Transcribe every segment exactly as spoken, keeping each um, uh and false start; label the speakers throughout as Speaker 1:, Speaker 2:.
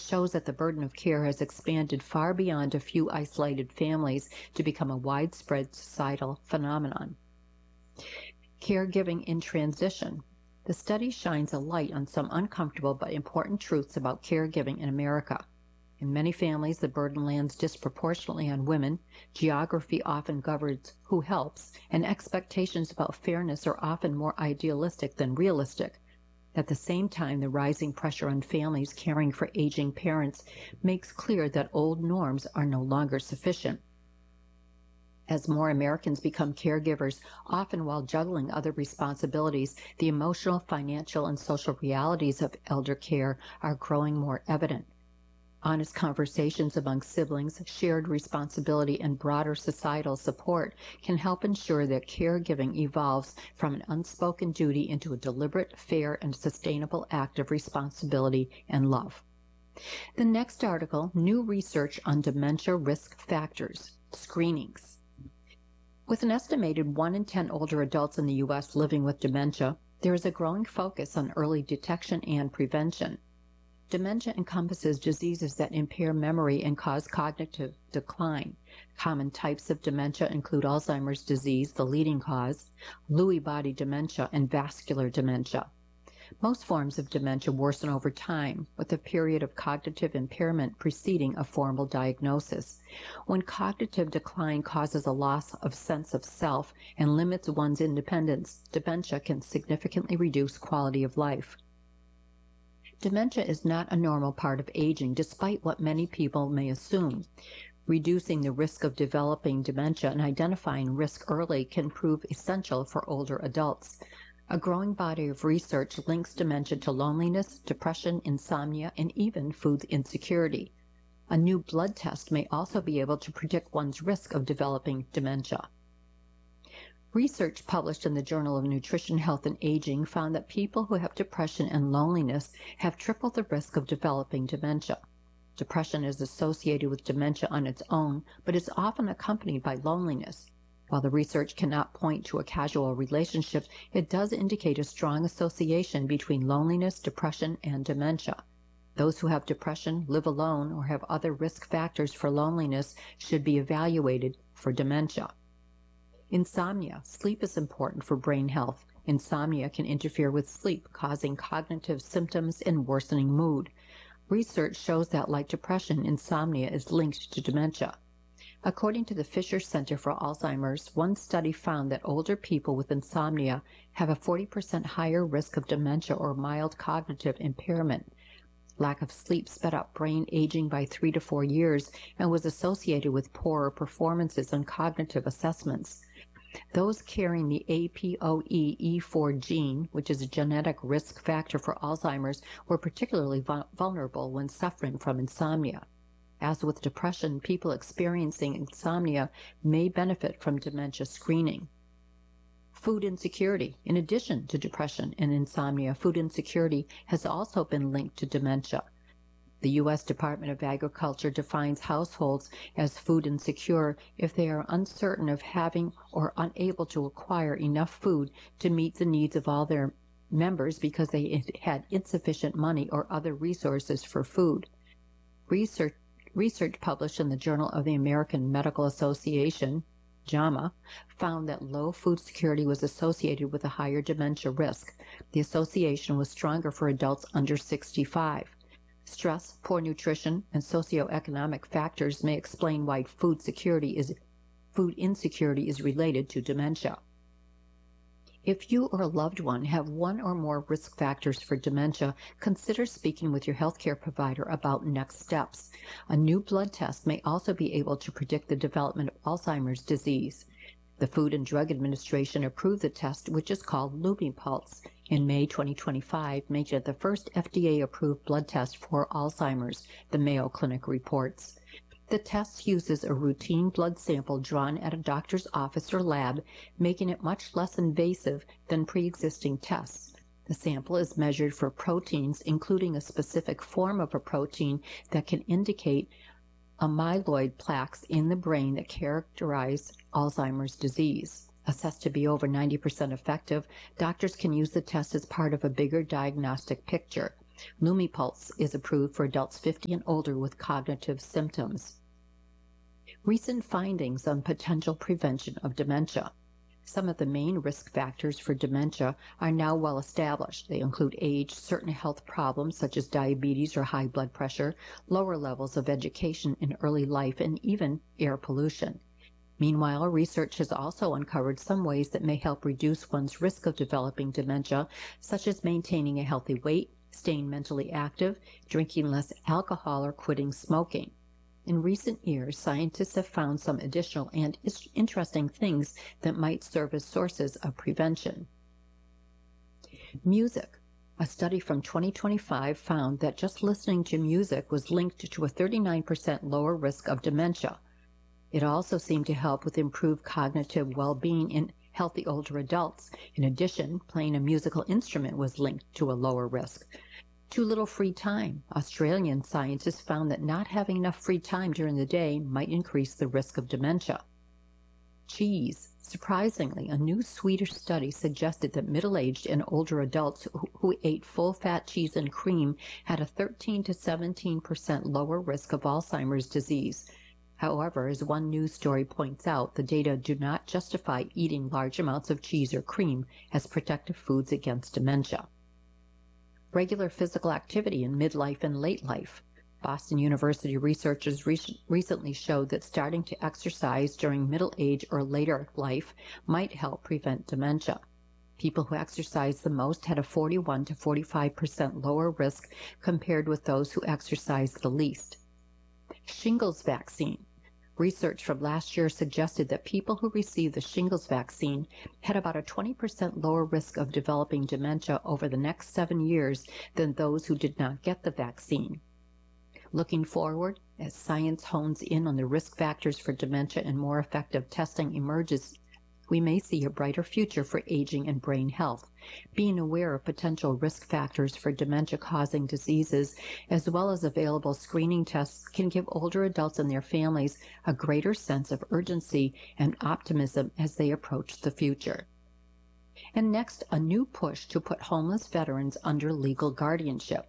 Speaker 1: shows that the burden of care has expanded far beyond a few isolated families to become a widespread societal phenomenon. Caregiving in transition. The study shines a light on some uncomfortable but important truths about caregiving in America. In many families, the burden lands disproportionately on women, geography often governs who helps, and expectations about fairness are often more idealistic than realistic. At the same time, the rising pressure on families caring for aging parents makes clear that old norms are no longer sufficient. As more Americans become caregivers, often while juggling other responsibilities, the emotional, financial, and social realities of elder care are growing more evident. Honest conversations among siblings, shared responsibility, and broader societal support can help ensure that caregiving evolves from an unspoken duty into a deliberate, fair, and sustainable act of responsibility and love. The next article, New Research on Dementia Risk Factors, Screenings. With an estimated one in ten older adults in the U S living with dementia, there is a growing focus on early detection and prevention. Dementia encompasses diseases that impair memory and cause cognitive decline. Common types of dementia include Alzheimer's disease, the leading cause, Lewy body dementia, and vascular dementia. Most forms of dementia worsen over time, with a period of cognitive impairment preceding a formal diagnosis. When cognitive decline causes a loss of sense of self and limits one's independence, dementia can significantly reduce quality of life. Dementia is not a normal part of aging, despite what many people may assume. Reducing the risk of developing dementia and identifying risk early can prove essential for older adults. A growing body of research links dementia to loneliness, depression, insomnia, and even food insecurity. A new blood test may also be able to predict one's risk of developing dementia. Research published in the Journal of Nutrition, Health, and Aging found that people who have depression and loneliness have triple the risk of developing dementia. Depression is associated with dementia on its own, but is often accompanied by loneliness. While the research cannot point to a causal relationship, it does indicate a strong association between loneliness, depression, and dementia. Those who have depression, live alone, or have other risk factors for loneliness should be evaluated for dementia. Insomnia. Sleep is important for brain health. Insomnia can interfere with sleep, causing cognitive symptoms and worsening mood. Research shows that, like depression, insomnia is linked to dementia. According to the Fisher Center for Alzheimer's, one study found that older people with insomnia have a forty percent higher risk of dementia or mild cognitive impairment. Lack of sleep sped up brain aging by three to four years and was associated with poorer performances on cognitive assessments. Those carrying the A P O E E four gene, which is a genetic risk factor for Alzheimer's, were particularly vulnerable when suffering from insomnia. As with depression, people experiencing insomnia may benefit from dementia screening. Food insecurity. In addition to depression and insomnia, food insecurity has also been linked to dementia. The U S Department of Agriculture defines households as food insecure if they are uncertain of having or unable to acquire enough food to meet the needs of all their members because they had insufficient money or other resources for food. Research Research published in the Journal of the American Medical Association, JAMA, found that low food security was associated with a higher dementia risk. The association was stronger for adults under sixty-five. Stress, poor nutrition, and socioeconomic factors may explain why food security is, food insecurity is related to dementia. If you or a loved one have one or more risk factors for dementia, consider speaking with your healthcare provider about next steps. A new blood test may also be able to predict the development of Alzheimer's disease. The Food and Drug Administration approved the test, which is called Lumipulse, in May twenty twenty-five, making it the first F D A-approved blood test for Alzheimer's, the Mayo Clinic reports. The test uses a routine blood sample drawn at a doctor's office or lab, making it much less invasive than pre-existing tests. The sample is measured for proteins, including a specific form of a protein that can indicate amyloid plaques in the brain that characterize Alzheimer's disease. Assessed to be over ninety percent effective, doctors can use the test as part of a bigger diagnostic picture. Lumipulse is approved for adults fifty and older with cognitive symptoms. Recent findings on potential prevention of dementia. Some of the main risk factors for dementia are now well established. They include age, certain health problems such as diabetes or high blood pressure, lower levels of education in early life, and even air pollution. Meanwhile, research has also uncovered some ways that may help reduce one's risk of developing dementia, such as maintaining a healthy weight, staying mentally active, drinking less alcohol, or quitting smoking. In recent years, scientists have found some additional and interesting things that might serve as sources of prevention. Music. A study from twenty twenty-five found that just listening to music was linked to a thirty-nine percent lower risk of dementia. It also seemed to help with improved cognitive well-being in healthy older adults. In addition, playing a musical instrument was linked to a lower risk. Too little free time. Australian scientists found that not having enough free time during the day might increase the risk of dementia. Cheese. Surprisingly, a new Swedish study suggested that middle-aged and older adults who, who ate full-fat cheese and cream had a thirteen to seventeen percent lower risk of Alzheimer's disease. However, as one news story points out, the data do not justify eating large amounts of cheese or cream as protective foods against dementia. Regular physical activity in midlife and late life. Boston University researchers re recently showed that starting to exercise during middle age or later life might help prevent dementia. People who exercised the most had a forty-one to forty-five percent lower risk compared with those who exercised the least. Shingles vaccine. Research from last year suggested that people who received the shingles vaccine had about a twenty percent lower risk of developing dementia over the next seven years than those who did not get the vaccine. Looking forward, as science hones in on the risk factors for dementia and more effective testing emerges, we may see a brighter future for aging and brain health. Being aware of potential risk factors for dementia-causing diseases, as well as available screening tests, can give older adults and their families a greater sense of urgency and optimism as they approach the future. And next, a new push to put homeless veterans under legal guardianship.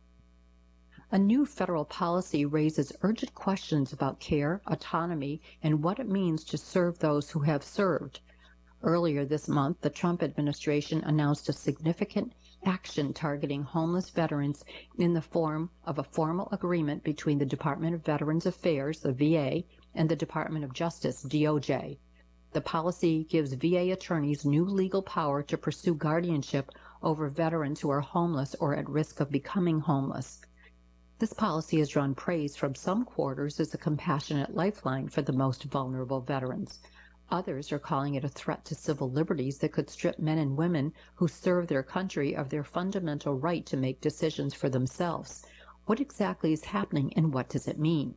Speaker 1: A new federal policy raises urgent questions about care, autonomy, and what it means to serve those who have served. Earlier this month, the Trump administration announced a significant action targeting homeless veterans in the form of a formal agreement between the Department of Veterans Affairs, the V A, and the Department of Justice, D O J. The policy gives V A attorneys new legal power to pursue guardianship over veterans who are homeless or at risk of becoming homeless. This policy has drawn praise from some quarters as a compassionate lifeline for the most vulnerable veterans. Others are calling it a threat to civil liberties that could strip men and women who serve their country of their fundamental right to make decisions for themselves. What exactly is happening and what does it mean?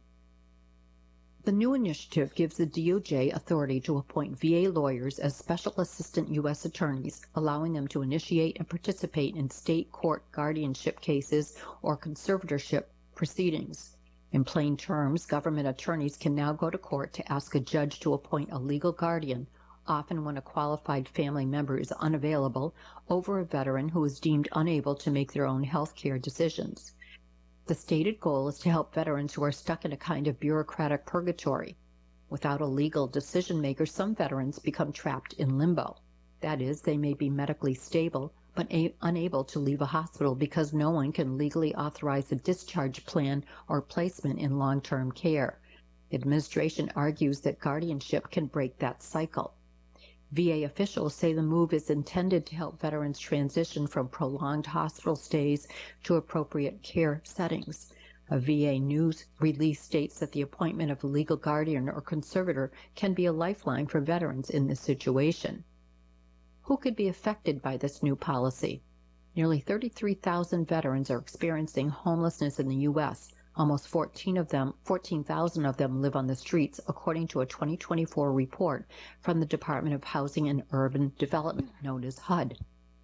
Speaker 1: The new initiative gives the D O J authority to appoint V A lawyers as special assistant U S attorneys, allowing them to initiate and participate in state court guardianship cases or conservatorship proceedings. In plain terms, government attorneys can now go to court to ask a judge to appoint a legal guardian, often when a qualified family member is unavailable, over a veteran who is deemed unable to make their own health care decisions. The stated goal is to help veterans who are stuck in a kind of bureaucratic purgatory. Without a legal decision maker, some veterans become trapped in limbo. That is, they may be medically stable, but unable to leave a hospital because no one can legally authorize a discharge plan or placement in long-term care. The administration argues that guardianship can break that cycle. V A officials say the move is intended to help veterans transition from prolonged hospital stays to appropriate care settings. A V A news release states that the appointment of a legal guardian or conservator can be a lifeline for veterans in this situation. Who could be affected by this new policy? Nearly thirty-three thousand veterans are experiencing homelessness in the U S Almost fourteen of them, fourteen thousand of them live on the streets, according to a twenty twenty-four report from the Department of Housing and Urban Development, known as H U D.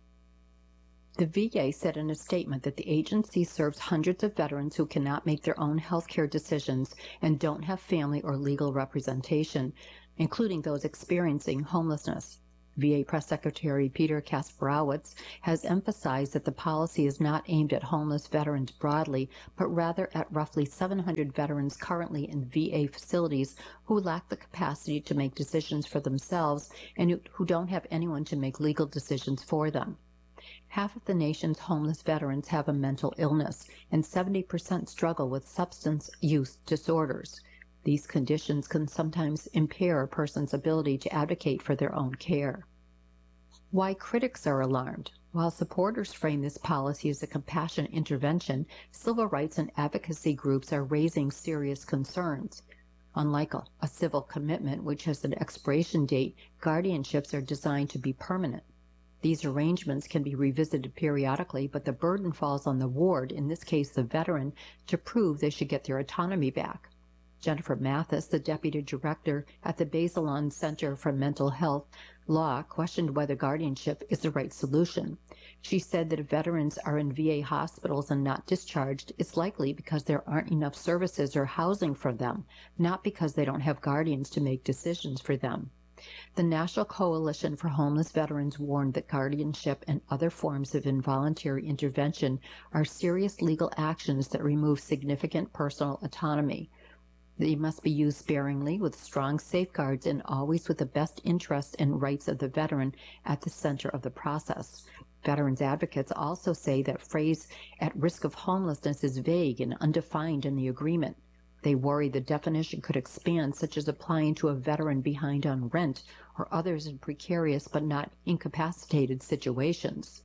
Speaker 1: The V A said in a statement that the agency serves hundreds of veterans who cannot make their own health care decisions and don't have family or legal representation, including those experiencing homelessness. V A Press Secretary Peter Kasparowicz has emphasized that the policy is not aimed at homeless veterans broadly, but rather at roughly seven hundred veterans currently in V A facilities who lack the capacity to make decisions for themselves and who don't have anyone to make legal decisions for them. Half of the nation's homeless veterans have a mental illness, and seventy percent struggle with substance use disorders. These conditions can sometimes impair a person's ability to advocate for their own care. Why critics are alarmed. While supporters frame this policy as a compassionate intervention, civil rights and advocacy groups are raising serious concerns. Unlike a, a civil commitment, which has an expiration date, guardianships are designed to be permanent. These arrangements can be revisited periodically, but the burden falls on the ward, in this case the veteran, to prove they should get their autonomy back. Jennifer Mathis, the deputy director at the Bazelon Center for Mental Health Law, questioned whether guardianship is the right solution. She said that if veterans are in V A hospitals and not discharged, it's likely because there aren't enough services or housing for them, not because they don't have guardians to make decisions for them. The National Coalition for Homeless Veterans warned that guardianship and other forms of involuntary intervention are serious legal actions that remove significant personal autonomy. They must be used sparingly, with strong safeguards, and always with the best interests and rights of the veteran at the center of the process. Veterans advocates also say that phrase "at risk of homelessness" is vague and undefined in the agreement. They worry the definition could expand, such as applying to a veteran behind on rent or others in precarious but not incapacitated situations.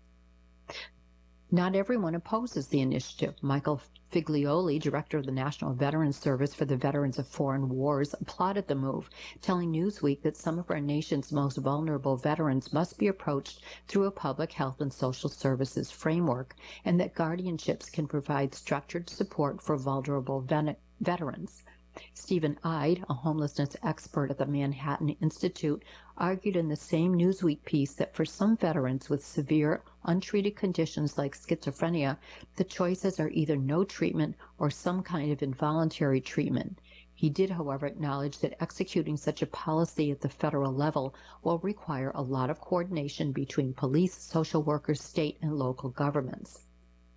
Speaker 1: Not everyone opposes the initiative. Michael Figlioli, director of the National Veterans Service for the Veterans of Foreign Wars, applauded the move, telling Newsweek that some of our nation's most vulnerable veterans must be approached through a public health and social services framework, and that guardianships can provide structured support for vulnerable ven- veterans. Stephen Ide, a homelessness expert at the Manhattan Institute, argued in the same Newsweek piece that for some veterans with severe, untreated conditions like schizophrenia, the choices are either no treatment or some kind of involuntary treatment. He did, however, acknowledge that executing such a policy at the federal level will require a lot of coordination between police, social workers, state, and local governments.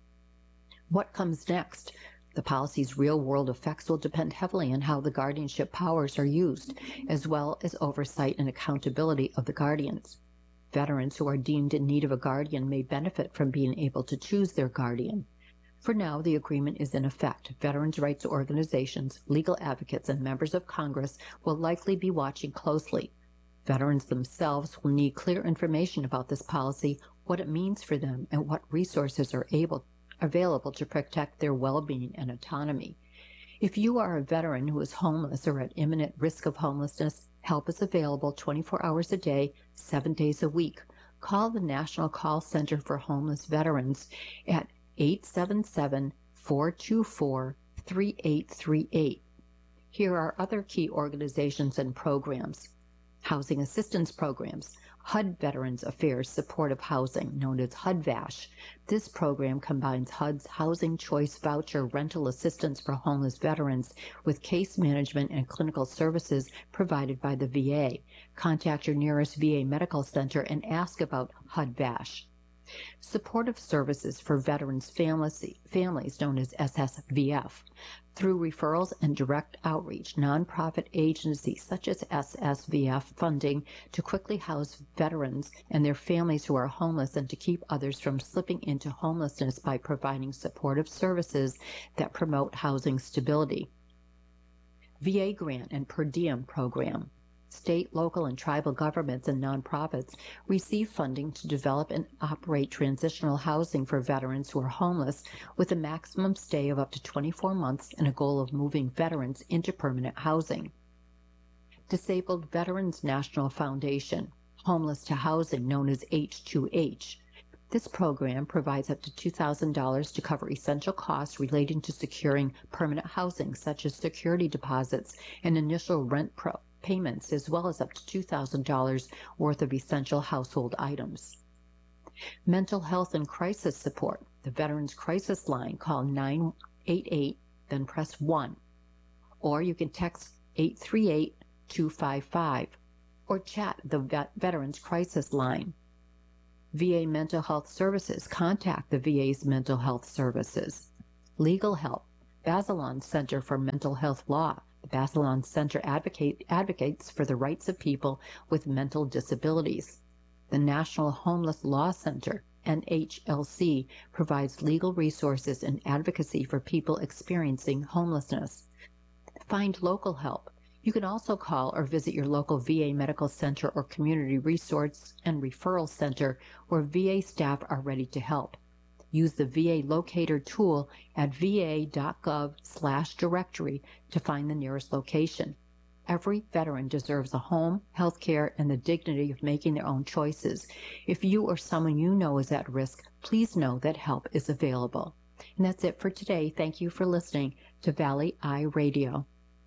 Speaker 1: What comes next? The policy's real-world effects will depend heavily on how the guardianship powers are used, as well as oversight and accountability of the guardians. Veterans who are deemed in need of a guardian may benefit from being able to choose their guardian. For now, the agreement is in effect. Veterans' rights organizations, legal advocates, and members of Congress will likely be watching closely. Veterans themselves will need clear information about this policy, what it means for them, and what resources are able available to protect their well-being and autonomy. If you are a veteran who is homeless or at imminent risk of homelessness, help is available twenty-four hours a day, seven days a week. Call the National Call Center for Homeless Veterans at eight seven seven, four two four, three eight three eight. Here are other key organizations and programs. Housing assistance programs. H U D Veterans Affairs Supportive Housing, known as H U D VASH. This program combines H U D's Housing Choice Voucher rental assistance for homeless veterans with case management and clinical services provided by the V A. Contact your nearest V A medical center and ask about H U D VASH. Supportive Services for Veterans Families, families known as S S V F. Through referrals and direct outreach, nonprofit agencies such as S S V F funding to quickly house veterans and their families who are homeless and to keep others from slipping into homelessness by providing supportive services that promote housing stability. V A Grant and Per Diem Program. State, local, and tribal governments and nonprofits receive funding to develop and operate transitional housing for veterans who are homeless with a maximum stay of up to twenty-four months and a goal of moving veterans into permanent housing. Disabled Veterans National Foundation, Homeless to Housing, known as H two H. This program provides up to two thousand dollars to cover essential costs relating to securing permanent housing, such as security deposits and initial rent pro payments, as well as up to two thousand dollars worth of essential household items. Mental health and crisis support. The Veterans Crisis Line, call nine eight eight, then press one. Or you can text eight three eight, two five five. or chat the vet- Veterans Crisis Line. V A Mental Health Services. Contact the V A's Mental Health Services. Legal help. Bazelon Center for Mental Health Law. The Bazelon Center advocate, advocates for the rights of people with mental disabilities. The National Homeless Law Center, N H L C, provides legal resources and advocacy for people experiencing homelessness. Find local help. You can also call or visit your local V A Medical Center or Community Resource and Referral Center where V A staff are ready to help. Use the V A Locator tool at va.gov slash directory to find the nearest location. Every veteran deserves a home, health care, and the dignity of making their own choices. If you or someone you know is at risk, please know that help is available. And that's it for today. Thank you for listening to Valley Eye Radio.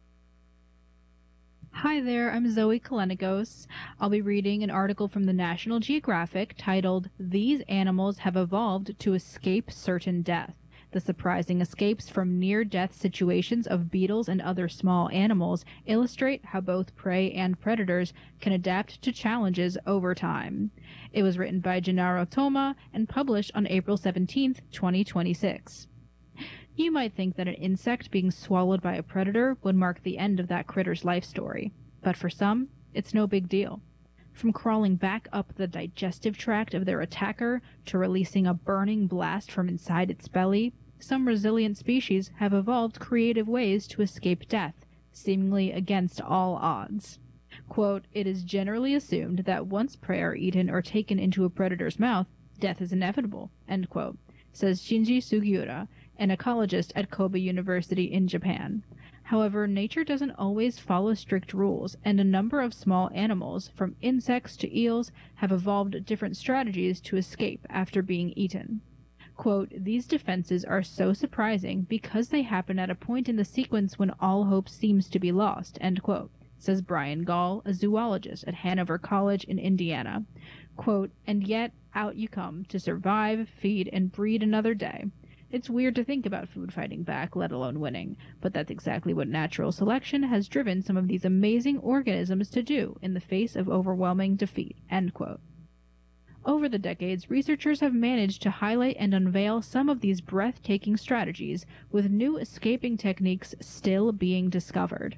Speaker 2: Hi there, I'm Zoe Kalenagos. I'll be reading an article from the National Geographic titled, "These Animals Have Evolved to Escape Certain Death. The surprising escapes from near-death situations of beetles and other small animals illustrate how both prey and predators can adapt to challenges over time." It was written by Gennaro Toma and published on April seventeenth, twenty twenty-six. You might think that an insect being swallowed by a predator would mark the end of that critter's life story, but for some, it's no big deal. From crawling back up the digestive tract of their attacker to releasing a burning blast from inside its belly, some resilient species have evolved creative ways to escape death, seemingly against all odds. Quote, "It is generally assumed that once prey are eaten or taken into a predator's mouth, death is inevitable," end quote, says Shinji Sugiura, an ecologist at Kobe University in Japan. However, nature doesn't always follow strict rules, and a number of small animals, from insects to eels, have evolved different strategies to escape after being eaten. Quote, "These defenses are so surprising because they happen at a point in the sequence when all hope seems to be lost," end quote, says Brian Gall, a zoologist at Hanover College in Indiana. Quote, "And yet, out you come to survive, feed, and breed another day. It's weird to think about food fighting back, let alone winning, but that's exactly what natural selection has driven some of these amazing organisms to do in the face of overwhelming defeat," end quote. Over the decades, researchers have managed to highlight and unveil some of these breathtaking strategies, with new escaping techniques still being discovered.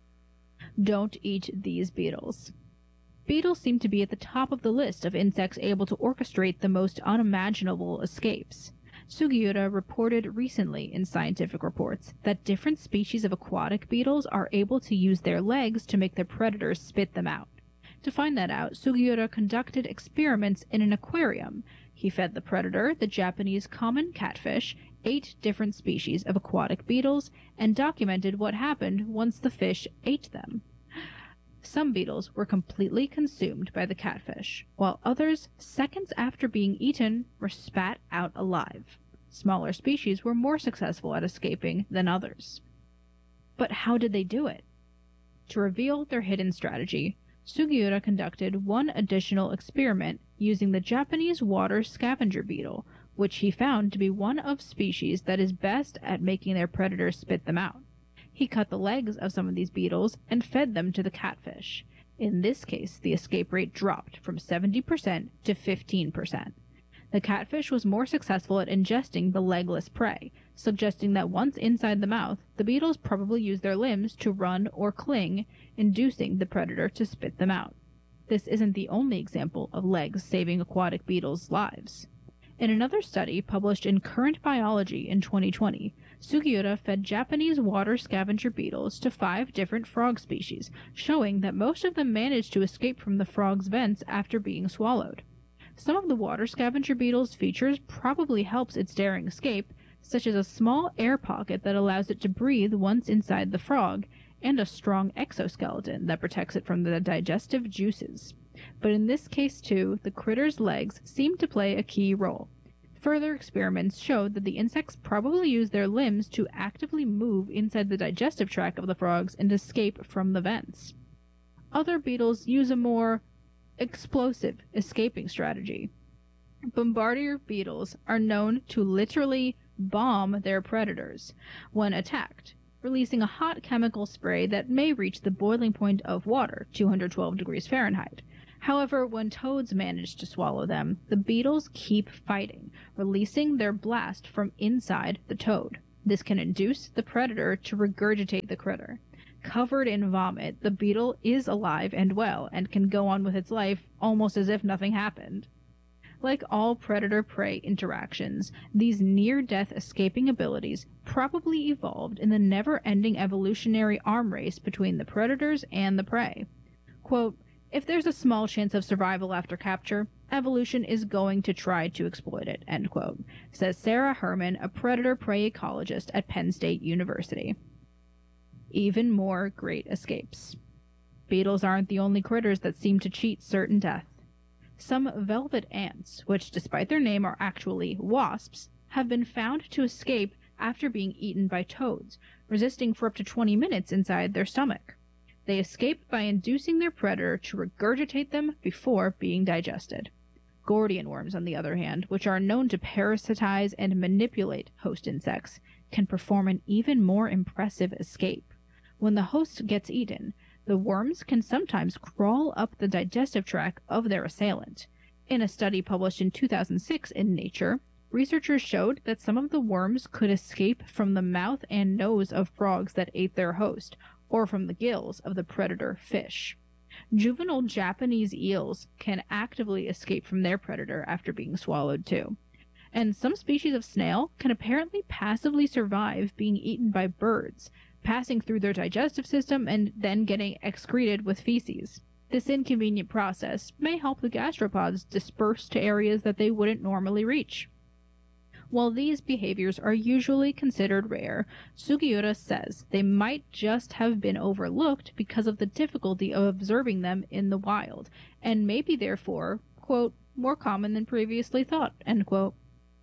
Speaker 2: Don't eat these beetles. Beetles seem to be at the top of the list of insects able to orchestrate the most unimaginable escapes. Sugiura reported recently in Scientific Reports that different species of aquatic beetles are able to use their legs to make their predators spit them out. To find that out, Sugiura conducted experiments in an aquarium. He fed the predator, the Japanese common catfish, eight different species of aquatic beetles, and documented what happened once the fish ate them. Some beetles were completely consumed by the catfish, while others, seconds after being eaten, were spat out alive. Smaller species were more successful at escaping than others. But how did they do it? To reveal their hidden strategy, Sugiura conducted one additional experiment using the Japanese water scavenger beetle, which he found to be one of species that is best at making their predators spit them out. He cut the legs of some of these beetles and fed them to the catfish. In this case, the escape rate dropped from seventy percent to fifteen percent. The catfish was more successful at ingesting the legless prey, suggesting that once inside the mouth, the beetles probably used their limbs to run or cling, inducing the predator to spit them out. This isn't the only example of legs saving aquatic beetles' lives. In another study published in Current Biology in twenty twenty, Sugiura fed Japanese water scavenger beetles to five different frog species, showing that most of them managed to escape from the frog's vents after being swallowed. Some of the water scavenger beetle's features probably helps its daring escape, such as a small air pocket that allows it to breathe once inside the frog, and a strong exoskeleton that protects it from the digestive juices. But in this case too, the critter's legs seem to play a key role. Further experiments showed that the insects probably use their limbs to actively move inside the digestive tract of the frogs and escape from the vents. Other beetles use a more explosive escaping strategy. Bombardier beetles are known to literally bomb their predators when attacked. releasing a hot chemical spray that may reach the boiling point of water, two hundred twelve degrees Fahrenheit. However, when toads manage to swallow them, the beetles keep fighting, releasing their blast from inside the toad. This can induce the predator to regurgitate the critter. Covered in vomit, the beetle is alive and well and can go on with its life almost as if nothing happened. Like all predator-prey interactions, these near-death escaping abilities probably evolved in the never-ending evolutionary arm race between the predators and the prey. Quote, "If there's a small chance of survival after capture, evolution is going to try to exploit it," end quote, says Sarah Herman, a predator-prey ecologist at Penn State University. Even more great escapes. Beetles aren't the only critters that seem to cheat certain death. Some velvet ants, which despite their name are actually wasps, have been found to escape after being eaten by toads, resisting for up to twenty minutes inside their stomach. They escape by inducing their predator to regurgitate them before being digested. Gordian worms, on the other hand, which are known to parasitize and manipulate host insects, can perform an even more impressive escape. When the host gets eaten, the worms can sometimes crawl up the digestive tract of their assailant. In a study published in two thousand six in Nature, researchers showed that some of the worms could escape from the mouth and nose of frogs that ate their host, or from the gills of the predator fish. Juvenile Japanese eels can actively escape from their predator after being swallowed too. And some species of snail can apparently passively survive being eaten by birds, passing through their digestive system and then getting excreted with feces. This inconvenient process may help the gastropods disperse to areas that they wouldn't normally reach. While these behaviors are usually considered rare, Sugiura says they might just have been overlooked because of the difficulty of observing them in the wild, and may be therefore, quote, more common than previously thought, end quote.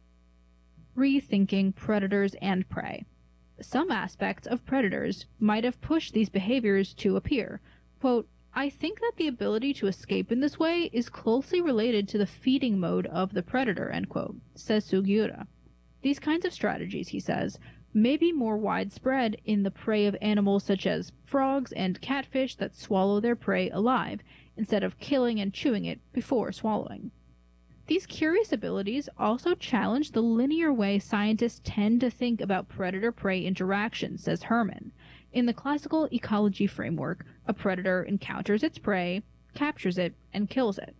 Speaker 2: Rethinking predators and prey. Some aspects of predators might have pushed these behaviors to appear. Quote, "I think that the ability to escape in this way is closely related to the feeding mode of the predator," end quote, says Sugiura. These kinds of strategies, he says, may be more widespread in the prey of animals such as frogs and catfish that swallow their prey alive, instead of killing and chewing it before swallowing. These curious abilities also challenge the linear way scientists tend to think about predator-prey interactions, says Herman. In the classical ecology framework, a predator encounters its prey, captures it, and kills it.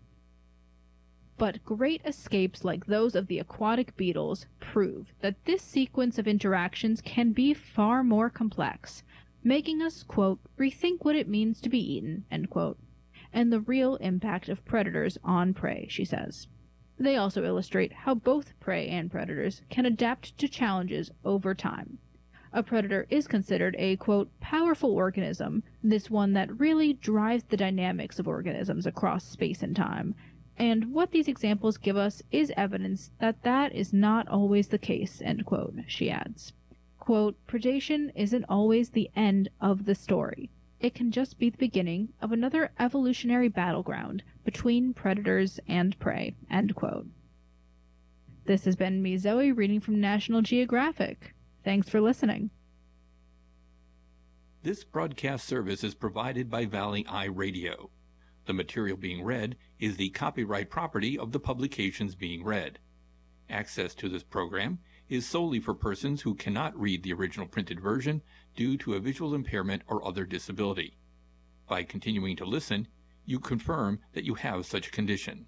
Speaker 2: But great escapes like those of the aquatic beetles prove that this sequence of interactions can be far more complex, making us, quote, rethink what it means to be eaten, end quote, and the real impact of predators on prey, she says. They also illustrate how both prey and predators can adapt to challenges over time. A predator is considered a, quote, powerful organism, this one that really drives the dynamics of organisms across space and time. And what these examples give us is evidence that that is not always the case, end quote, she adds. Quote, predation isn't always the end of the story. It can just be the beginning of another evolutionary battleground between predators and prey, end quote. This has been me, Zoe, reading from National Geographic. Thanks for listening.
Speaker 3: This broadcast service is provided by Valley Eye Radio. The material being read is the copyright property of the publications being read. Access to this program is solely for persons who cannot read the original printed version due to a visual impairment or other disability. By continuing to listen, you confirm that you have such a condition.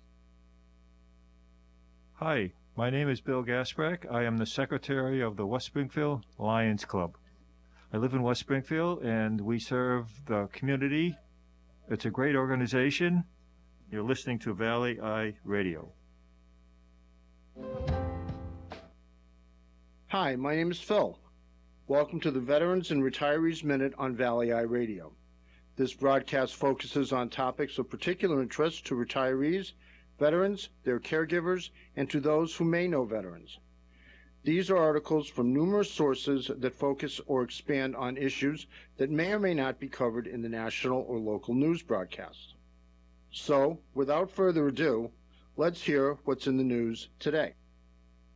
Speaker 4: Hi, my name is Bill Gasprack. I am the secretary of the West Springfield Lions Club. I live in West Springfield and we serve the community. It's a great organization. You're listening to Valley Eye Radio.
Speaker 5: Hi, my name is Phil. Welcome to the Veterans and Retirees Minute on Valley Eye Radio. This broadcast focuses on topics of particular interest to retirees, veterans, their caregivers, and to those who may know veterans. These are articles from numerous sources that focus or expand on issues that may or may not be covered in the national or local news broadcasts. So, without further ado, let's hear what's in the news today.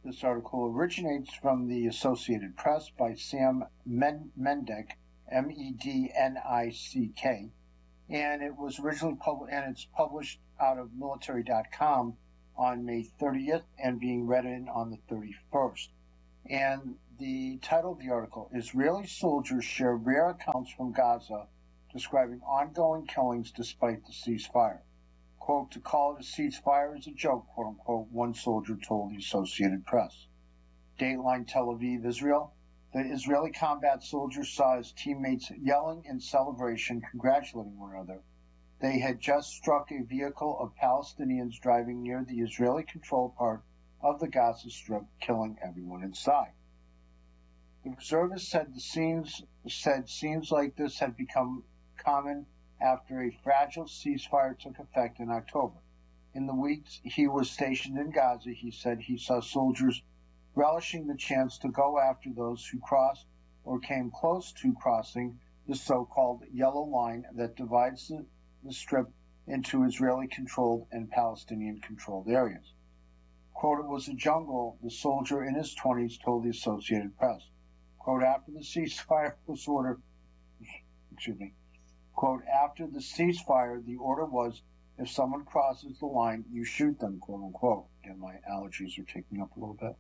Speaker 5: This article originates from the Associated Press by Sam Mendick, M E D N I C K, and it was originally published, and it's published out of military dot com on May thirtieth and being read in on the thirty-first. And the title of the article, Israeli soldiers share rare accounts from Gaza describing ongoing killings despite the ceasefire. Quote, to call it a ceasefire is a joke, quote unquote, one soldier told the Associated Press. Dateline Tel Aviv, Israel. The Israeli combat soldiers saw his teammates yelling in celebration, congratulating one another. They had just struck a vehicle of Palestinians driving near the Israeli-controlled part of the Gaza Strip, killing everyone inside. The reservist said the scenes said scenes like this had become common after a fragile ceasefire took effect in October. In the weeks he was stationed in Gaza, he said he saw soldiers relishing the chance to go after those who crossed or came close to crossing the so-called yellow line that divides the, the strip into Israeli-controlled and Palestinian-controlled areas. Quote, it was a jungle, the soldier in his twenties told the Associated Press. Quote, after the ceasefire was ordered, excuse me, quote, after the ceasefire, the order was, if someone crosses the line, you shoot them, quote unquote. Again, my allergies are kicking up a little bit.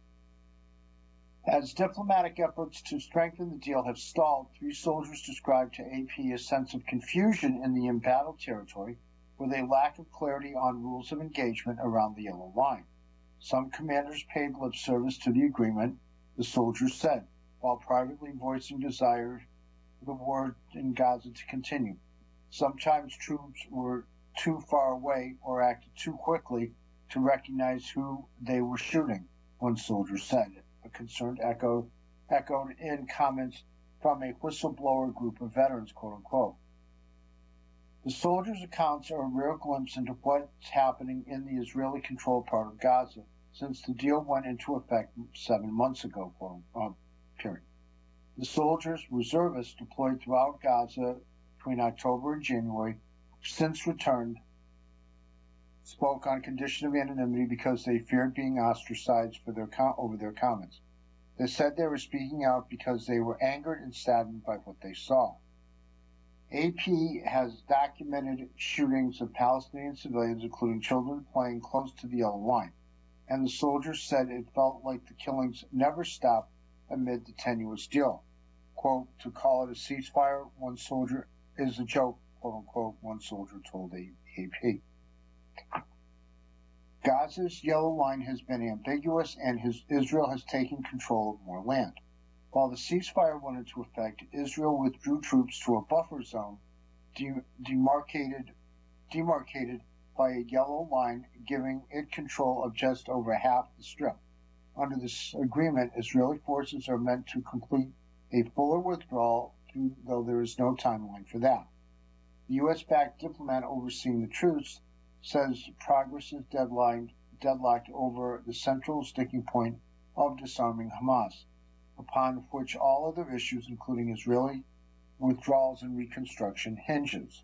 Speaker 5: As diplomatic efforts to strengthen the deal have stalled, three soldiers described to A P a sense of confusion in the embattled territory with a lack of clarity on rules of engagement around the yellow line. Some commanders paid lip service to the agreement, the soldiers said, while privately voicing desire for the war in Gaza to continue. Sometimes troops were too far away or acted too quickly to recognize who they were shooting, one soldier said. A concerned echo echoed in comments from a whistleblower group of veterans, quote unquote. The soldiers' accounts are a rare glimpse into what's happening in the Israeli-controlled part of Gaza since the deal went into effect seven months ago, quote unquote, period. The soldiers, reservists deployed throughout Gaza between October and January, since returned, spoke on condition of anonymity because they feared being ostracized for their com- over their comments. They said they were speaking out because they were angered and saddened by what they saw. A P has documented shootings of Palestinian civilians, including children, playing close to the yellow line, and the soldiers said it felt like the killings never stopped amid the tenuous deal. Quote, to call it a ceasefire, one soldier is a joke, quote unquote, one soldier told A P. Gaza's yellow line has been ambiguous, and his, Israel has taken control of more land. While the ceasefire went into effect, Israel withdrew troops to a buffer zone de- demarcated, demarcated by a yellow line, giving it control of just over half the strip. Under this agreement, Israeli forces are meant to complete a fuller withdrawal, though there is no timeline for that. The U S-backed diplomat overseeing the truce says progress is deadlined, deadlocked over the central sticking point of disarming Hamas, upon which all other issues, including Israeli withdrawals and reconstruction, hinges.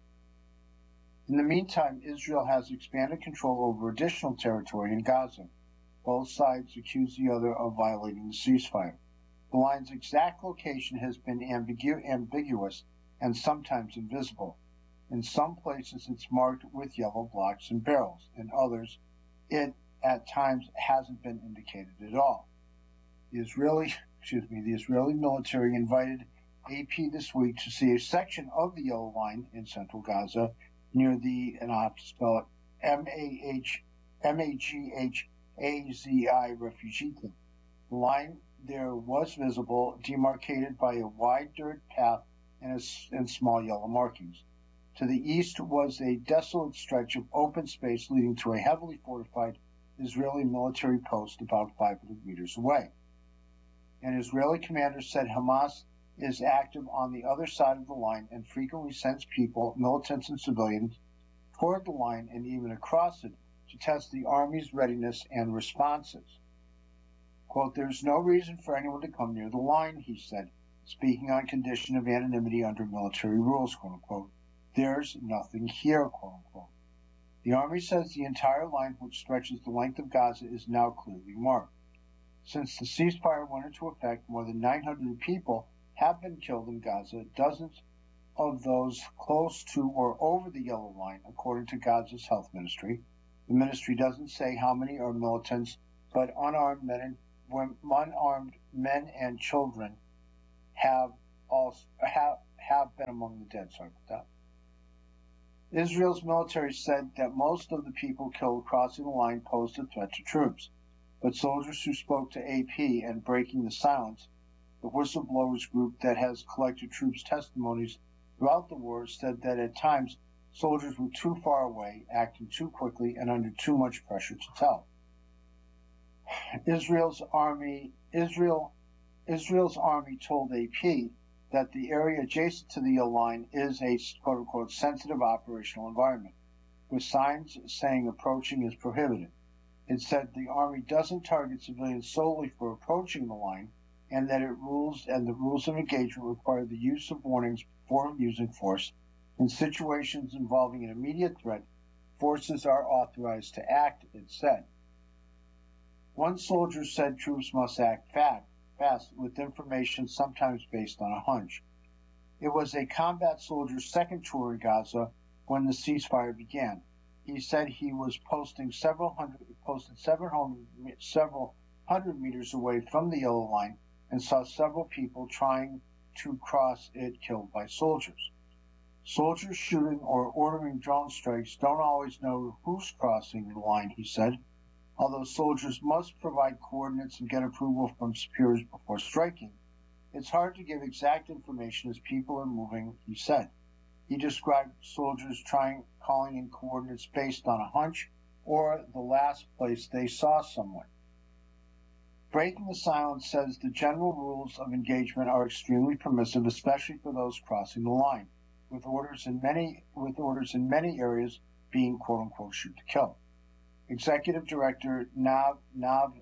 Speaker 5: In the meantime, Israel has expanded control over additional territory in Gaza. Both sides accuse the other of violating the ceasefire. The line's exact location has been ambigu- ambiguous and sometimes invisible. In some places, it's marked with yellow blocks and barrels. In others, it at times hasn't been indicated at all. The Israeli, excuse me, the Israeli military invited A P this week to see a section of the yellow line in central Gaza near the, and I have to spell it, M A H, M A G H A Z I refugee camp. The line there was visible, demarcated by a wide dirt path and, a, and small yellow markings. To the east was a desolate stretch of open space leading to a heavily fortified Israeli military post about five hundred meters away. An Israeli commander said Hamas is active on the other side of the line and frequently sends people, militants and civilians, toward the line and even across it to test the army's readiness and responses. Quote, there's no reason for anyone to come near the line, he said, speaking on condition of anonymity under military rules, quote unquote. There's nothing here, quote unquote. The army says the entire line, which stretches the length of Gaza, is now clearly marked.
Speaker 6: Since the ceasefire went into effect, more than nine hundred people have been killed in Gaza, dozens of those close to or over the yellow line, according to Gaza's health ministry. The ministry doesn't say how many are militants, but unarmed men and women, unarmed men and children have also have, have been among the dead. Sorry about that. Israel's military said that most of the people killed crossing the line posed a threat to troops, but soldiers who spoke to A P and Breaking the Silence, the whistleblowers group that has collected troops' testimonies throughout the war, said that at times soldiers were too far away, acting too quickly, and under too much pressure to tell. Israel's army, Israel, Israel's army told A P that the area adjacent to the yellow line is a quote-unquote sensitive operational environment, with signs saying approaching is prohibited. It said the army doesn't target civilians solely for approaching the line, and that it rules and the rules of engagement require the use of warnings before using force. In situations involving an immediate threat, forces are authorized to act, it said. One soldier said troops must act fast, with information sometimes based on a hunch. It was a combat soldier's second tour in Gaza when the ceasefire began. He said he was posting several hundred, posted several hundred, several hundred meters away from the yellow line and saw several people trying to cross it killed by soldiers. Soldiers shooting or ordering drone strikes don't always know who's crossing the line, he said. Although soldiers must provide coordinates and get approval from superiors before striking, it's hard to give exact information as people are moving, he said. He described soldiers trying calling in coordinates based on a hunch or the last place they saw someone. Breaking the Silence says the general rules of engagement are extremely permissive, especially for those crossing the line, with orders in many with orders in many areas being quote unquote shoot to kill. Executive Director Nav Nav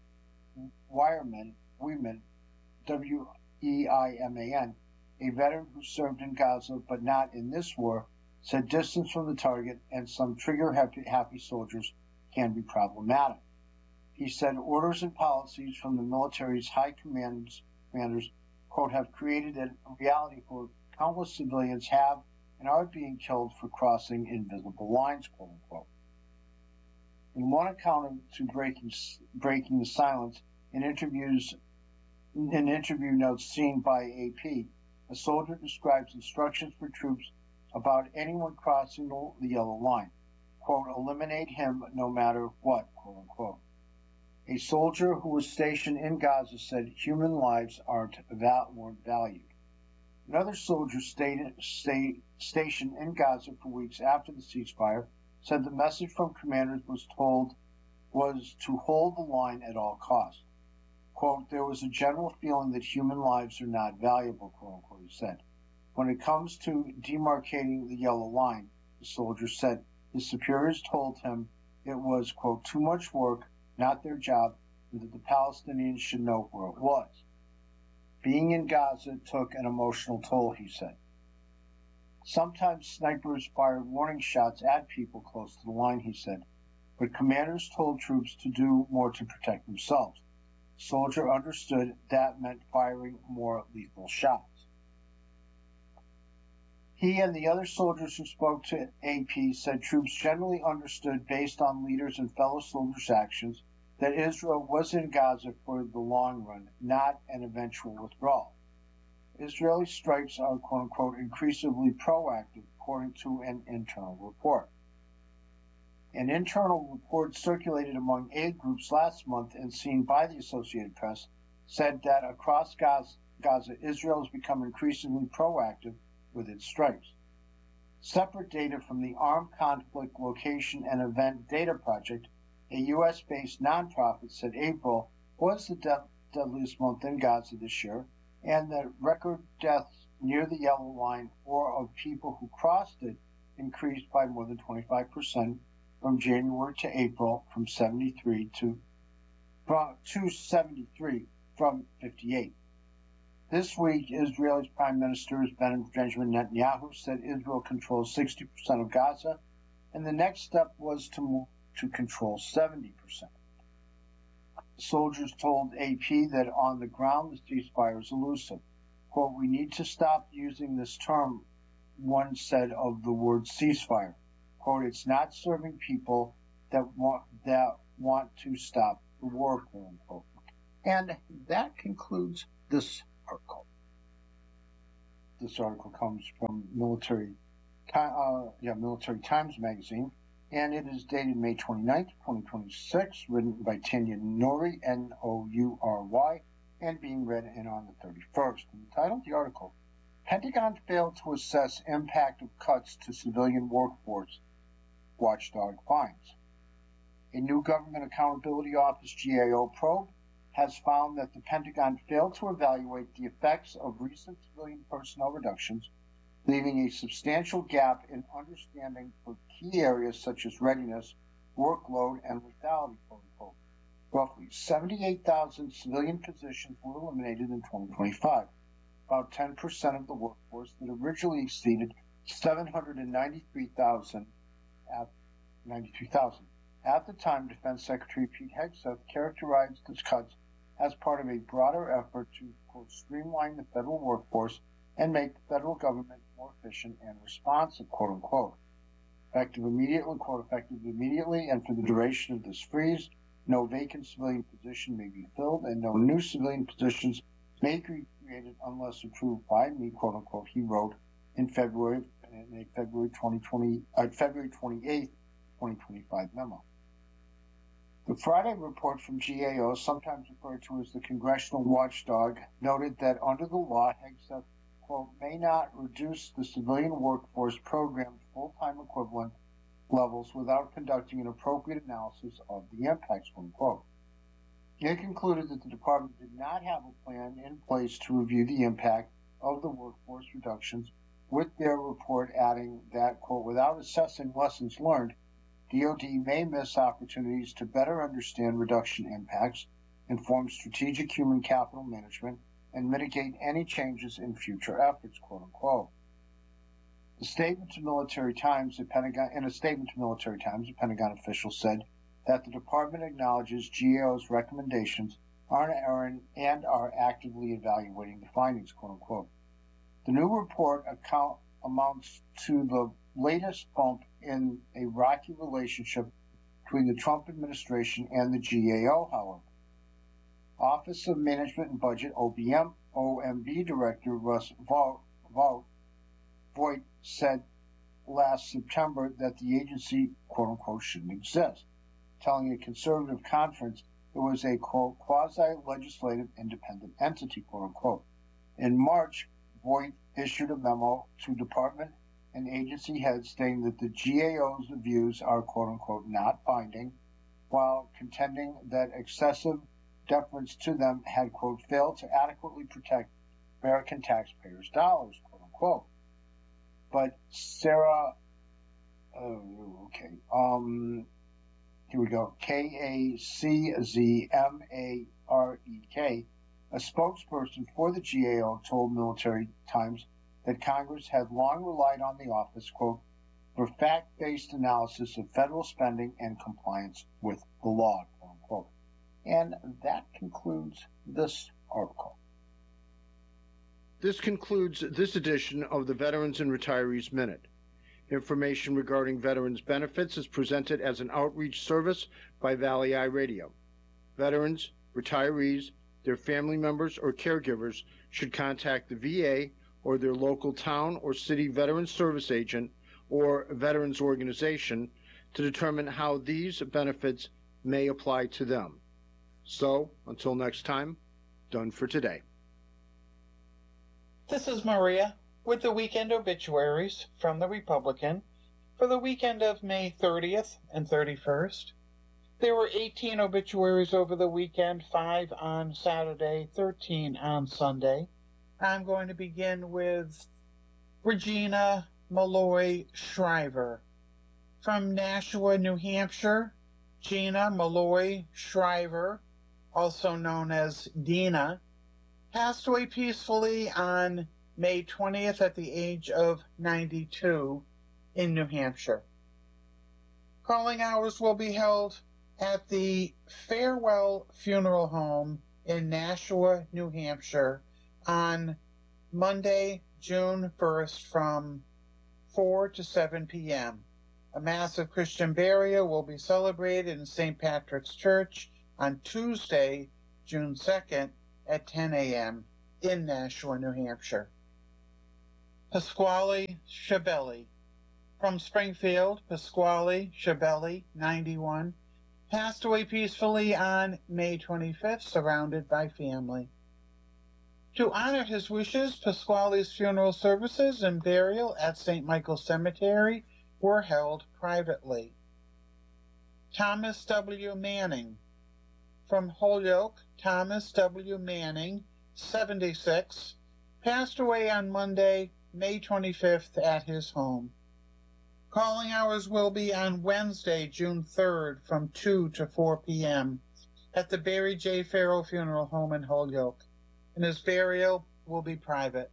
Speaker 6: Wireman Weiman, W E I M A N, a veteran who served in Gaza but not in this war, said distance from the target and some trigger-happy soldiers can be problematic. He said orders and policies from the military's high commanders, commanders quote, have created a reality where countless civilians have and are being killed for crossing invisible lines, quote unquote. In one account to breaking, breaking the silence, in interviews, in interview notes seen by A P, a soldier describes instructions for troops about anyone crossing the yellow line. Quote, eliminate him no matter what, quote unquote. A soldier who was stationed in Gaza said human lives aren't weren't valued. Another soldier stayed, stayed, stationed in Gaza for weeks after the ceasefire said the message from commanders was told was to hold the line at all costs. Quote, there was a general feeling that human lives are not valuable, quote unquote, he said. When it comes to demarcating the yellow line, the soldier said his superiors told him it was, quote, too much work, not their job, and that the Palestinians should know where it was. Being in Gaza took an emotional toll, he said. Sometimes snipers fired warning shots at people close to the line, he said, but commanders told troops to do more to protect themselves. The soldier understood that meant firing more lethal shots. He and the other soldiers who spoke to A P said troops generally understood, based on leaders and fellow soldiers' actions, that Israel was in Gaza for the long run, not an eventual withdrawal. Israeli strikes are, quote-unquote, increasingly proactive, according to an internal report. An internal report circulated among aid groups last month and seen by the Associated Press said that across Gaza, Israel has become increasingly proactive with its strikes. Separate data from the Armed Conflict Location and Event Data Project, a U S-based nonprofit, said April was the death, deadliest month in Gaza this year, and that record deaths near the yellow line or of people who crossed it increased by more than twenty-five percent from January to April, from seventy-three to, to seventy-three from fifty-eight. This week, Israel's Prime Minister Benjamin Netanyahu said Israel controls sixty percent of Gaza, and the next step was to move to control seventy percent. soldiers told A P that on the ground the ceasefire is elusive. Quote, we need to stop using this term, one said of the word ceasefire. Quote, it's not serving people that want, that want to stop the war, quote unquote. And that concludes this article. This article comes from Military, uh, yeah, Military Times magazine, and it is dated May twenty-ninth, twenty twenty-six, written by Tanya Nouri, N O U R Y, and being read in on the thirty-first. Entitled the article, Pentagon Failed to Assess Impact of Cuts to Civilian Workforce, Watchdog Finds. A new Government Accountability Office G A O probe has found that the Pentagon failed to evaluate the effects of recent civilian personnel reductions, leaving a substantial gap in understanding for key areas such as readiness, workload, and lethality, quote unquote. Roughly seventy-eight thousand civilian positions were eliminated in twenty twenty-five, about ten percent of the workforce that originally exceeded seven hundred ninety-three thousand at ninety-two thousand. At the time, Defense Secretary Pete Hegseth characterized the cuts as part of a broader effort to, quote, streamline the federal workforce and make the federal government more efficient and responsive, quote unquote. Effective immediately, quote, effective immediately, and for the duration of this freeze, no vacant civilian position may be filled, and no new civilian positions may be created unless approved by me, quote unquote, he wrote in February, in a February twenty twenty, uh, February twenty-eighth, twenty twenty-five memo. The Friday report from G A O, sometimes referred to as the Congressional Watchdog, noted that under the law, Hegseth, quote, may not reduce the civilian workforce program to full-time equivalent levels without conducting an appropriate analysis of the impacts, quote unquote. It concluded that the department did not have a plan in place to review the impact of the workforce reductions, with their report adding that, quote, without assessing lessons learned, D O D may miss opportunities to better understand reduction impacts, inform strategic human capital management, and mitigate any changes in future efforts, quote unquote. The statement to Military Times, the Pentagon, in a statement to Military Times, the Pentagon official said that the department acknowledges G A O's recommendations are and are actively evaluating the findings, quote unquote. The new report account amounts to the latest bump in a rocky relationship between the Trump administration and the G A O, however. Office of Management and Budget, O B M, O M B Director Russ Vought said last September that the agency, quote unquote, shouldn't exist, telling a conservative conference it was a, quote, quasi-legislative independent entity, quote unquote. In March, Vought issued a memo to department and agency heads stating that the G A O's views are, quote unquote, not binding, while contending that excessive deference to them had, quote, failed to adequately protect American taxpayers' dollars, quote unquote. But Sarah, oh, okay, um, here we go, K A C Z M A R E K, a spokesperson for the G A O told Military Times that Congress had long relied on the office, quote, for fact-based analysis of federal spending and compliance with the law, quote unquote. And that concludes this article.
Speaker 5: This concludes this edition of the Veterans and Retirees Minute. Information regarding veterans benefits is presented as an outreach service by Valley Eye Radio. Veterans, retirees, their family members, or caregivers should contact the V A or their local town or city veterans service agent or veterans organization to determine how these benefits may apply to them. So, until next time, done for today.
Speaker 7: This is Maria with the weekend obituaries from the Republican for the weekend of May thirtieth and thirty-first. There were eighteen obituaries over the weekend, five on Saturday, thirteen on Sunday. I'm going to begin with Regina Malloy Shriver. From Nashua, New Hampshire, Gina Malloy Shriver, also known as Dina, passed away peacefully on May twentieth at the age of ninety-two in New Hampshire. Calling hours will be held at the Farewell Funeral Home in Nashua, New Hampshire on Monday, June first from four to seven p.m. A massive Christian burial will be celebrated in Saint Patrick's Church on Tuesday, June second at ten a.m. in Nashua, New Hampshire. Pasquale Schiavelli. From Springfield, Pasquale Schiavelli, ninety-one, passed away peacefully on May twenty-fifth, surrounded by family. To honor his wishes, Pasquale's funeral services and burial at Saint Michael's Cemetery were held privately. Thomas W. Manning. From Holyoke, Thomas W. Manning, seventy-six, passed away on Monday, May twenty-fifth at his home. Calling hours will be on Wednesday, June third from two to four p.m. at the Barry J. Farrell Funeral Home in Holyoke, and his burial will be private.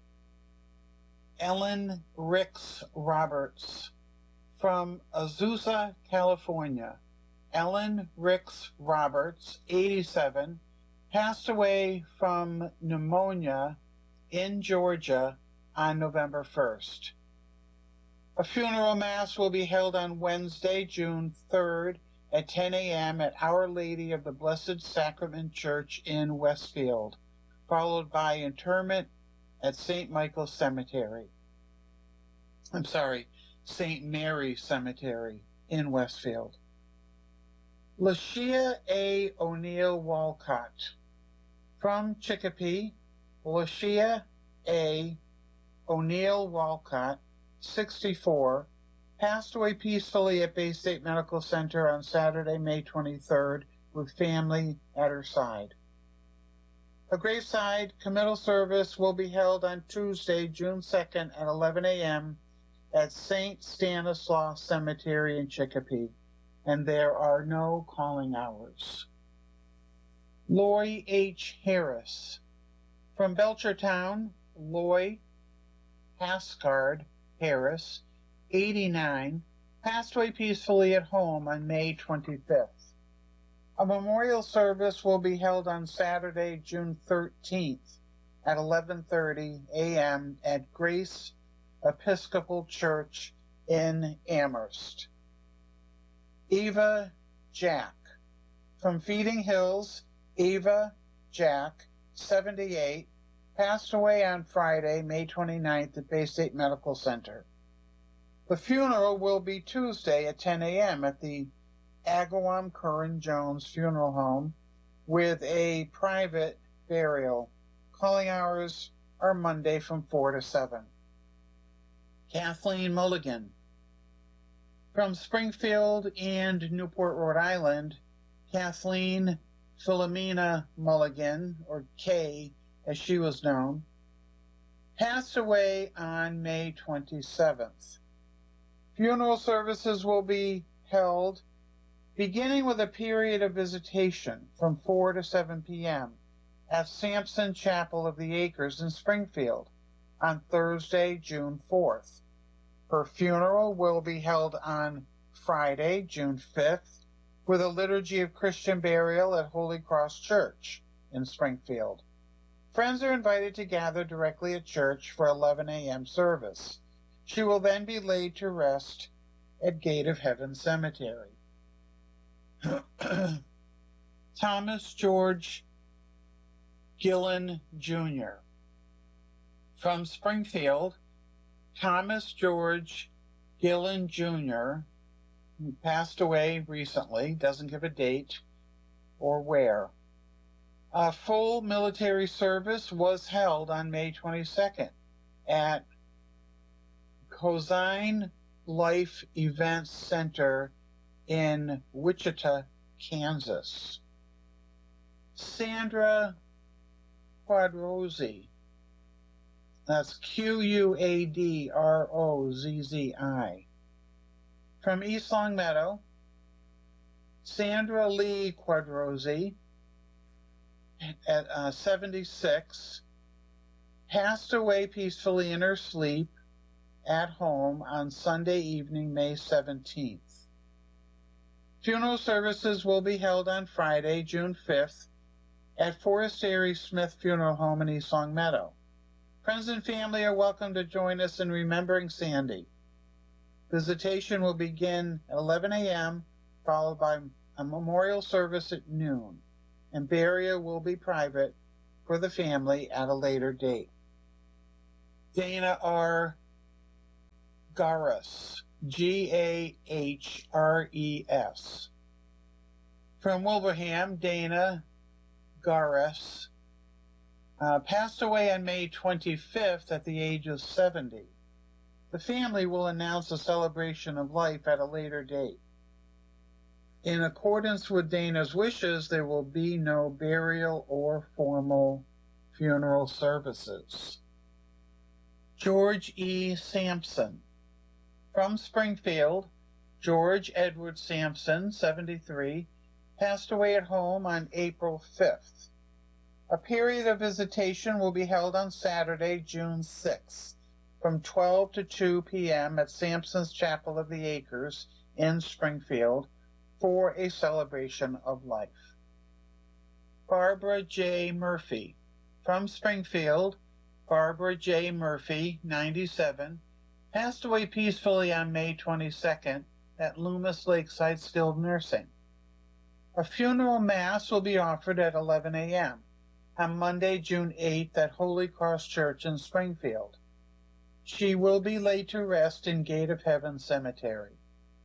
Speaker 7: Ellen Ricks Roberts. From Azusa, California, Ellen Ricks Roberts, eighty-seven, passed away from pneumonia in Georgia on November first. A funeral mass will be held on Wednesday, June third at ten a.m. at Our Lady of the Blessed Sacrament Church in Westfield, followed by interment at Saint Michael's Cemetery. I'm sorry, Saint Mary Cemetery in Westfield. Lashia A. O'Neill Walcott. From Chicopee, Lashia A. O'Neill Walcott, sixty-four, passed away peacefully at Bay State Medical Center on Saturday, May twenty-third, with family at her side. A graveside committal service will be held on Tuesday, June second at eleven a.m. at Saint Stanislaus Cemetery in Chicopee, and there are no calling hours. Loy H. Harris. From Belchertown, Loy Hascard Harris, eighty-nine, passed away peacefully at home on May twenty-fifth. A memorial service will be held on Saturday, June thirteenth at eleven thirty a.m. at Grace Episcopal Church in Amherst. Eva Jack. From Feeding Hills, Eva Jack, seventy-eight, passed away on Friday, May twenty-ninth at Bay State Medical Center. The funeral will be Tuesday at ten a.m. at the Agawam Curran Jones Funeral Home with a private burial. Calling hours are Monday from four to seven. Kathleen Mulligan. From Springfield and Newport, Rhode Island, Kathleen Philomena Mulligan, or Kay as she was known, passed away on May twenty-seventh. Funeral services will be held beginning with a period of visitation from four to seven p.m. at Sampson Chapel of the Acres in Springfield on Thursday, June fourth. Her funeral will be held on Friday, June fifth, with a liturgy of Christian burial at Holy Cross Church in Springfield. Friends are invited to gather directly at church for eleven a.m. service. She will then be laid to rest at Gate of Heaven Cemetery. Thomas George Gillen, Junior From Springfield, Thomas George Gillen, Junior, who passed away recently, doesn't give a date or where. A full military service was held on May twenty-second at Cosine Life Events Center in Wichita, Kansas. Sandra Quadrozzi. That's Q U A D R O Z Z I. From East Longmeadow, Sandra Lee Quadrozzi, at uh, seventy-six, passed away peacefully in her sleep at home on Sunday evening, May seventeenth. Funeral services will be held on Friday, June fifth, at Forest Airy Smith Funeral Home in East Long Meadow. Friends and family are welcome to join us in remembering Sandy. Visitation will begin at eleven a.m., followed by a memorial service at noon, and burial will be private for the family at a later date. Dana R. Gares, G A H R E S. From Wilbraham, Dana Gares uh, passed away on May twenty-fifth at the age of seventy. The family will announce a celebration of life at a later date. In accordance with Dana's wishes, there will be no burial or formal funeral services. George E. Sampson. From Springfield, George Edward Sampson, seventy-three, passed away at home on April fifth. A period of visitation will be held on Saturday, June sixth, from twelve to two p.m. at Sampson's Chapel of the Acres in Springfield for a celebration of life. Barbara J. Murphy. From Springfield, Barbara J. Murphy, ninety-seven, passed away peacefully on May twenty-second at Loomis Lakeside Skilled Nursing. A funeral mass will be offered at eleven a.m. on Monday, June eighth at Holy Cross Church in Springfield. She will be laid to rest in Gate of Heaven Cemetery.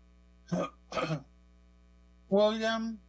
Speaker 7: William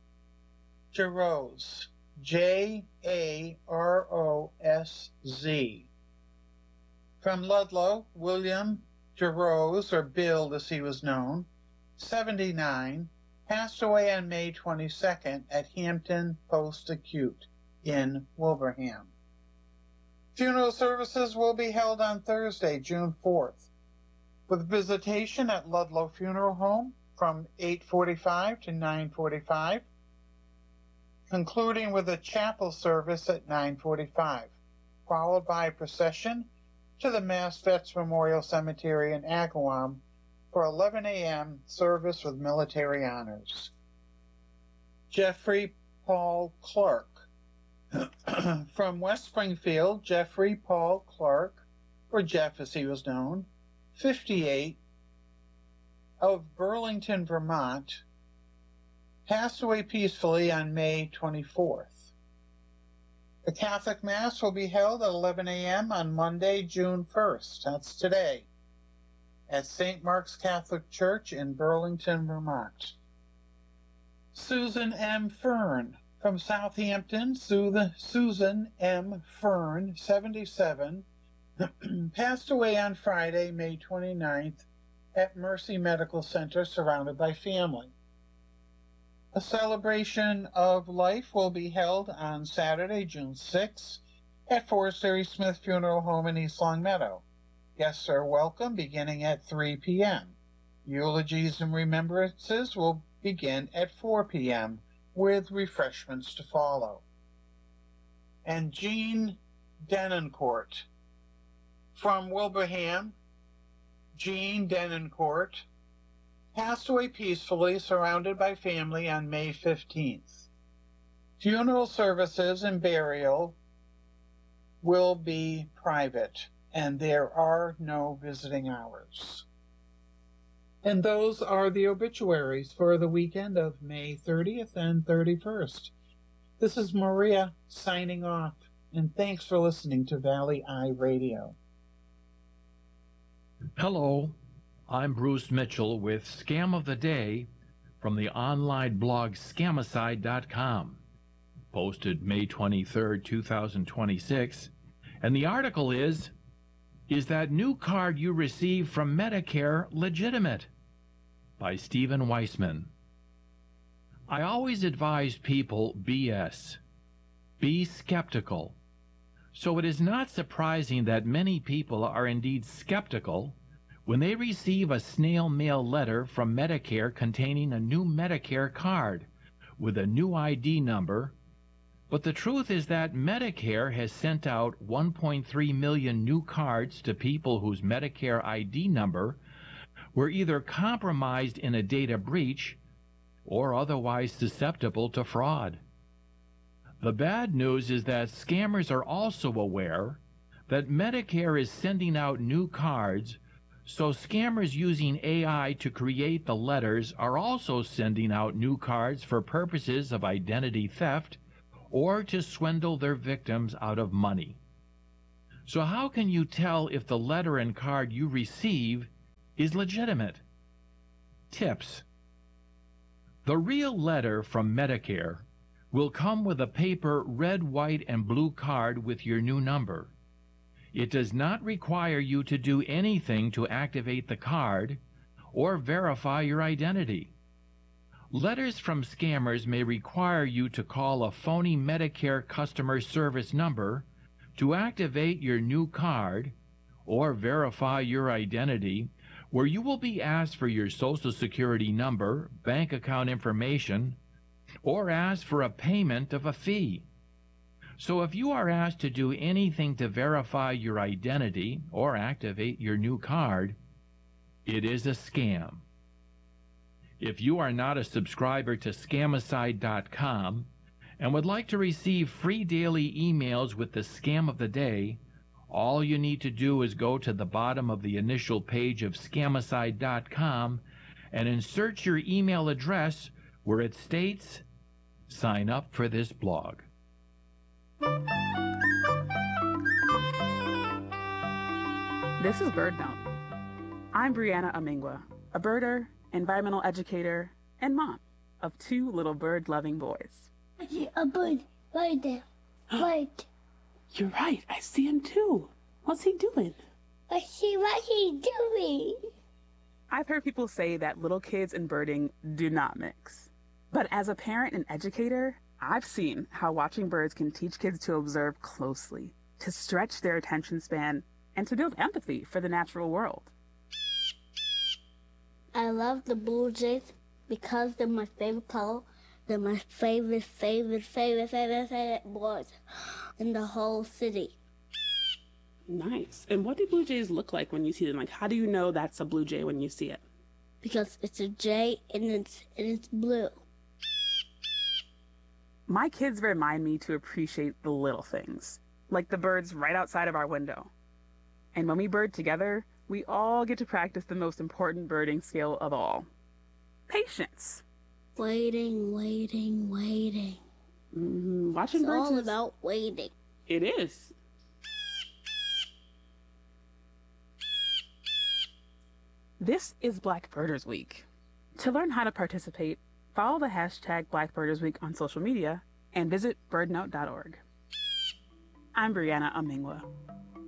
Speaker 7: Jarosz, J A R O S Z. From Ludlow, William Jarosz, or Bill as he was known, seventy-nine, passed away on May twenty-second at Hampton Post Acute in Wilbraham. Funeral services will be held on Thursday, June fourth, with visitation at Ludlow Funeral Home from eight forty-five to nine forty-five, concluding with a chapel service at nine forty-five, followed by a procession to the Mass Vets Memorial Cemetery in Agawam for eleven a.m. service with military honors. Jeffrey Paul Clark. From West Springfield, Jeffrey Paul Clark, or Jeff as he was known, fifty-eight, of Burlington, Vermont, passed away peacefully on May twenty-fourth. The Catholic Mass will be held at eleven a.m. on Monday, June first, that's today, at Saint Mark's Catholic Church in Burlington, Vermont. Susan M. Fern. From Southampton, Susan M. Fern, seventy-seven, passed away on Friday, May twenty-ninth, at Mercy Medical Center, surrounded by family. A celebration of life will be held on Saturday, June sixth, at Forest Airy Smith Funeral Home in East Long Meadow. Guests are welcome beginning at three p.m. Eulogies and remembrances will begin at four p.m., with refreshments to follow. And Jean Denoncourt. From Wilbraham, Jean Denoncourt passed away peacefully, surrounded by family on May fifteenth. Funeral services and burial will be private, and there are no visiting hours. And those are the obituaries for the weekend of May thirtieth and thirty-first. This is Maria signing off, and thanks for listening to Valley Eye Radio.
Speaker 8: Hello, I'm Bruce Mitchell with Scam of the Day from the online blog Scamicide dot com, posted May twenty-third, two thousand twenty-six, and the article is, Is That New Card You Received from Medicare Legitimate? By Stephen Weissman. I always advise people B S. Be skeptical. So it is not surprising that many people are indeed skeptical when they receive a snail mail letter from Medicare containing a new Medicare card with a new I D number. But the truth is that Medicare has sent out one point three million new cards to people whose Medicare I D number were either compromised in a data breach or otherwise susceptible to fraud. The bad news is that scammers are also aware that Medicare is sending out new cards, so scammers using A I to create the letters are also sending out new cards for purposes of identity theft or to swindle their victims out of money. So how can you tell if the letter and card you receive is legitimate? Tips. The real letter from Medicare will come with a paper red, white, and blue card with your new number. It does not require you to do anything to activate the card or verify your identity. Letters from scammers may require you to call a phony Medicare customer service number to activate your new card or verify your identity, where you will be asked for your Social Security number, bank account information, or asked for a payment of a fee. So if you are asked to do anything to verify your identity or activate your new card, it is a scam. If you are not a subscriber to Scamicide dot com and would like to receive free daily emails with the scam of the day, all you need to do is go to the bottom of the initial page of Scamicide dot com and insert your email address where it states, "Sign up for this blog."
Speaker 9: This is BirdNote. I'm Brianna Amingwa, a birder, environmental educator, and mom of two little bird-loving boys.
Speaker 10: I see a bird right there. Right.
Speaker 11: You're right. I see him too. What's he doing?
Speaker 10: I see what he's doing.
Speaker 9: I've heard people say that little kids and birding do not mix. But as a parent and educator, I've seen how watching birds can teach kids to observe closely, to stretch their attention span, and to build empathy for the natural world.
Speaker 10: I love the blue jays because they're my favorite color. They're my favorite, favorite, favorite, favorite, favorite birds in the whole city.
Speaker 11: Nice. And what do blue jays look like when you see them? Like, how do you know that's a blue jay when you see it?
Speaker 10: Because it's a jay and it's, and it's blue.
Speaker 9: My kids remind me to appreciate the little things, like the birds right outside of our window. And when we bird together, we all get to practice the most important birding skill of all: patience.
Speaker 10: Waiting, waiting, waiting.
Speaker 11: Mm-hmm. Watching
Speaker 10: it's
Speaker 11: birds
Speaker 10: all
Speaker 11: is...
Speaker 10: about waiting.
Speaker 11: It is.
Speaker 9: This is Black Birders Week. To learn how to participate, follow the hashtag Black Birders Week on social media and visit bird note dot org. I'm Brianna Amingwa.